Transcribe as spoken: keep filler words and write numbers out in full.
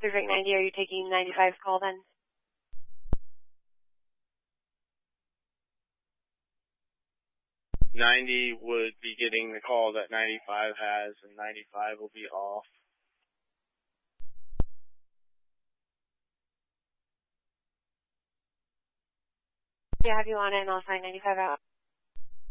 Perfect ninety, are you taking ninety-five's call then? ninety would be getting the call that ninety-five has, and ninety-five will be off. Yeah, have you on it and I'll sign ninety-five out.